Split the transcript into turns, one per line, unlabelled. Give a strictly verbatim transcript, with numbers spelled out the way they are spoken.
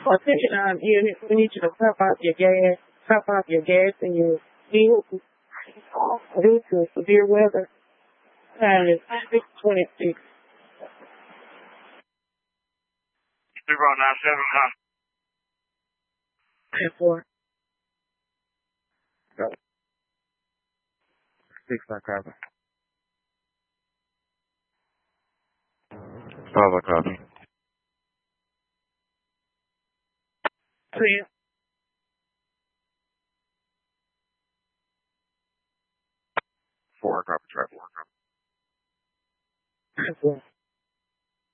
Attention, um, unit, we need you to pump out your gas, pump out your gas in your vehicle due to severe weather. Time is six twenty-six.
Zero nine seven, huh?
ten four.
Six I copy. Five I copy.
Clear.
Four I copy. Track four I copy.
ten four.